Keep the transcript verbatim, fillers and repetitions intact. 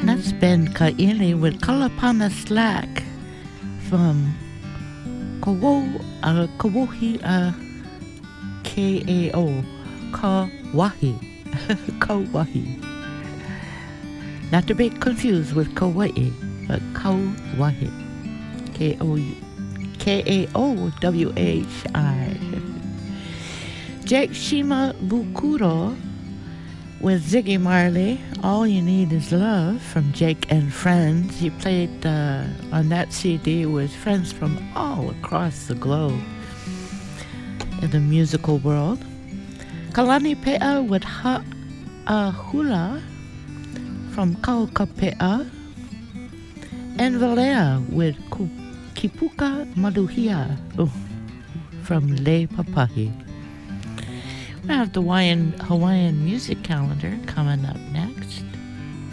That's Ben Kaili with Kalapana Slack from Kawo, uh, Kawohi uh, K A O, Kawahi, Kawahi. Not to be confused with Kauai, but Kawahi, K O K A O W H I. Jake Shima Bukuro with Ziggy Marley, All You Need Is Love from Jake and Friends. He played uh, on that C D with friends from all across the globe in the musical world. Kalani Pe'a with Ha A Hula from Kaukapea. And Valea with Kipuka Maluhia oh, from Le Papahi. We have the Hawaiian, Hawaiian music calendar coming up next.